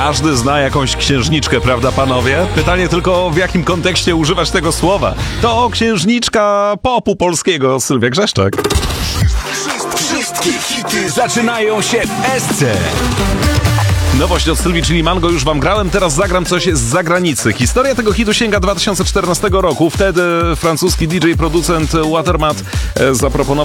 Każdy zna jakąś księżniczkę, prawda panowie? Pytanie tylko, w jakim kontekście używać tego słowa. To księżniczka popu polskiego, Sylwia Grzeszczak. Wszystkie hity zaczynają się w Esce. Nowość od Sylwii, czyli Mango, już wam grałem, teraz zagram coś z zagranicy. Historia tego hitu sięga 2014 roku. Wtedy francuski DJ, producent Watermat zaproponował